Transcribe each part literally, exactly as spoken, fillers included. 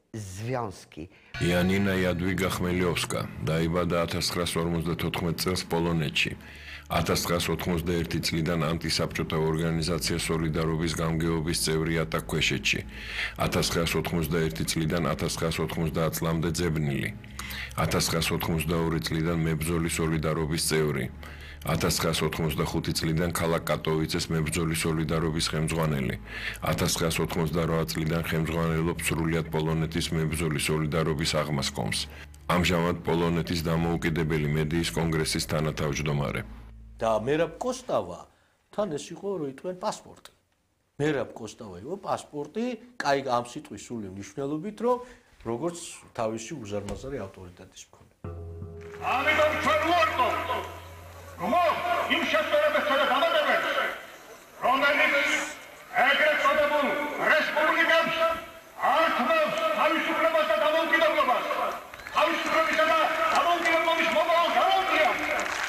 ზვიანსკი. იანინა იადვიგა ხმელიოვსკა დაიბადა ათას ცხრაას ორმოცდათოთხმეტ წელს პოლონეთში. ათას ცხრაას ოთხმოცდაერთი წლიდან ანტისაბჭოთა ორგანიზაცია სოლიდარობის გამგეობის წევრი ატაკქვეშეთში. ათას ცხრაას ოთხმოცდაერთი წლიდან ათას ცხრაას ოთხმოცდაათ წლამდე ძებნილი. ათას ცხრაას ოთხმოცდაორი წლიდან მებრძოლი სოლიდარობის წევრი. ათას ცხრაას ოთხმოცდახუთი წლიდან ქალაქ კატოვიცეს მებრძოლი სოლიდარობის ხელმძღვანელი. ათას ცხრაას ოთხმოცდარვა წლიდან ხელმძღვანელობს სრულიად პოლონეთის მებრძოლი სოლიდარობის აღმასკომს. ამჟამად პოლონეთის დამოუკიდებელი მედიის კონგრესის თანათავმჯდომარე. და მერაბ კოსტავა თან ეს იყო რომ იტყვენ პასპორტი. მერაბ კოსტავა იყო პასპორტი, კაი ამ სიტყვის სული მნიშვნელობით, რომ როგორც თავისი უზარმაზარი ავტორიტეტის მქონე. ამიტომ ჩვენ ვარყავთ რომ იმ შეწყვეტებასა და დამატებებს, რომელიც ეგრეთ წოდებულ რესპუბლიკებს ართმევს თავისუფლებას და დამოუკიდებლობას, თავისუფლებისა და დამოუკიდებლობის მომავალ გარანტიას.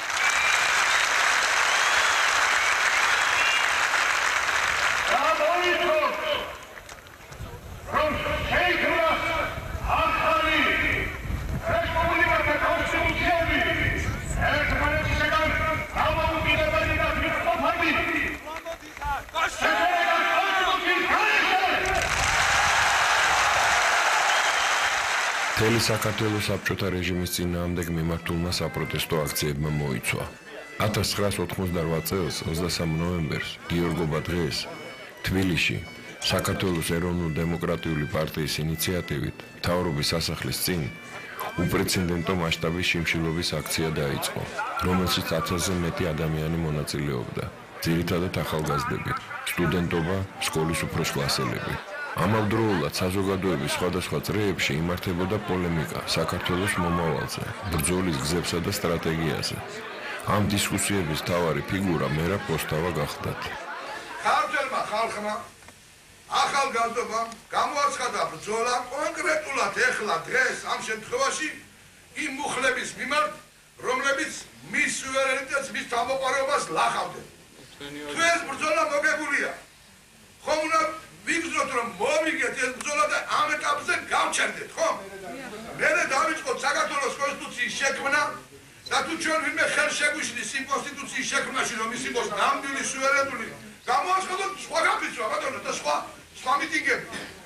მთელი საქართველოს საბჭოთა რეჟიმის წინააღმდეგ მიმართულმა საპროტესტო აქციებმა მოიცვა. ათას ცხრაას ოთხმოცდარვა წელს ოცდასამ ნოემბერს გიორგობა დღეს თბილისში საქართველოს ეროვნულ-დემოკრატიული პარტიის ინიციატივით მთავრობის სასახლის წინ უპრეცედენტო მასშტაბის შიმშილობის აქცია დაიწყო, რომელშიც ათასზე მეტი ადამიანი მონაწილეობდა, ძირითადად ახალგაზრდები, სტუდენტობა, სკოლის უფროს კლასელები. ამავდროულად საზოგადოების სხვადასხვა წრეებში იმართებოდა პოლემიკა საქართველოს მომავალზე, ბრძოლის გზებსა და სტრატეგიაზე. ამ დისკუსიების მთავარი ფიგურა მერაბ კოსტავა გახდათ. ქართველმა ხალხმა ახალგაზრდობამ გამოაცხადა ბრძოლა კონკრეტულად ეხლა დღეს ამ შემთხვევაში იმ მუხლების მიმართ, რომლებიც მის სუვერენიტეტს, მის თავმოყარეობას ლახავდნენ. დღეს ბრძოლა მოგებულია. ხომ უნდა ვიგრძნოთ რომ მოვიგეთ ეს ბრძოლა და ამ ეტაპზე გავჩერდეთ, ხო? მერე დავიწყოთ საქართველოს კონსტიტუციის შექმნა და თუ ჩვენ ვინმე ხელს შეგვიშლის იმ კონსტიტუციის შექმნაში რომ ის იყოს ნამდვილი სუვერენული, გამოაცხადოთ სხვა გაფიცვა ბატონო და სხვა სხვა მიტინგები.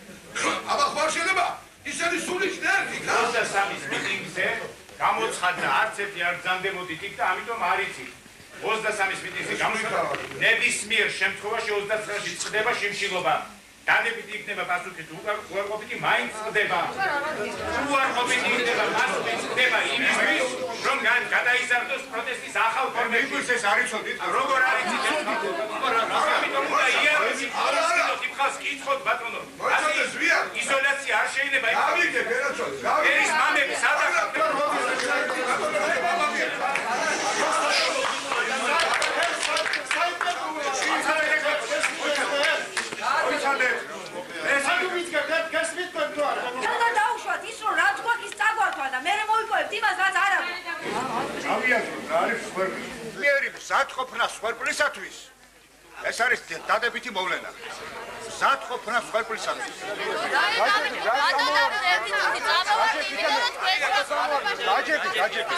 აბა ხო არ შეიძლება ისეთი სული ერთი ოცდასამის მიტინგზე გამოცხადდა არც ერთი არ გზანდებოდით იქ და ამიტომ არ იცით. ოცდასამის მიტინგზე გამოცხადდა ნებისმიერ შემთხვევაში ოცდაცხრაში წყდება შიმშილობა. დანებით იქნება პასუხი თუ უარყოფითი მაინც წყდება. უარყოფითი იქნება პასუხი წყდება იმისთვის, რომ გადაიზარდოს პროტესტის ახალ ფორმები. ეს არ იცოდით? როგორ არ იცით? ამიტომ უნდა იარაღი არასდროს იმხას კითხოთ ბატონო. იზოლაცია არ შეიძლება იქ. გავიგე, გერაცო. ერის მამები სადაც მზადყოფნა სვერპლისათვის ეს არის დადებითი მოვლენა. მზადყოფნა სვერპლისათვის. გაჯექი, გაჯექი.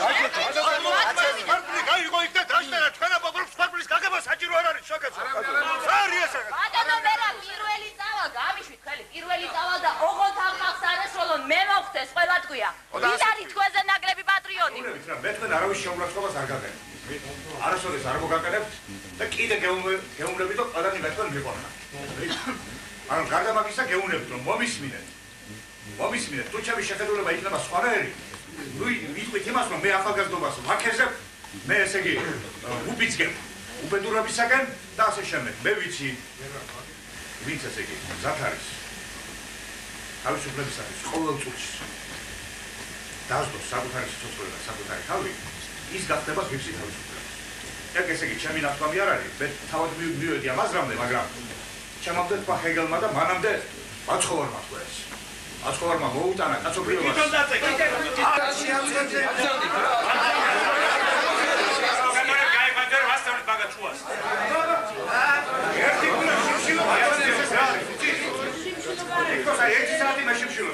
გაიგო იქ და დაშტერა თქვენა პოპულს სვერპლის გაგება საჭირო არ არის შოკებს. არის ეს. ბატონო მერა პირველი წავა გამიშვით ხელი. პირველი წავა და ოღონდ ახახს არასროლონ მე მოხდეს ყველა თქويا. ვინ არის თქვენზე ნაკლები პატრიოტი? მე თქვენ არავის შეურაცხყოფას არ გაგენებ. არასოდეს არ მოგაკეთებთ და კიდე გეუბნებით რომ ყველანი მეთქვა მიყვარნა. ანუ გარდა მაგისა გეუბნებით რომ მომისმინეთ. მომისმინეთ, თუ ჩემი შეხედულება იქნება სხვანაირი, ნუ ვიტყვით იმას რომ მე ახალგაზრდობას ვაქეზებ, მე ესე იგი უბიძგებ უბედურებისაგან და ასე შემდეგ. მე ვიცი ვინც ესე იგი მზად არის თავისუფლებისათვის ყოველ წუთში დაასდოს საკუთარი სიცოცხლე და საკუთარი თავი, ის გახდება ღირსი თავისუფლება. ეგ ესე იგი ჩემი ნათქვამი არ არის, მე თავად მივედი ამ აზრამდე, მაგრამ ჩემამდე თქვა ჰეგელმა და მანამდე მაცხოვარმა თქვა ეს. მაცხოვარმა მოუტანა კაცობრიობას. თვითონ დაწე, კიდე არაში ამწევზე. კამერა გაიფანტერ ვასწავლეთ ბაგაჩუას. ერთი გულა შიმშილობა არის ეს არის. იქ თორსა ერთი საათი მე შიმშილობ.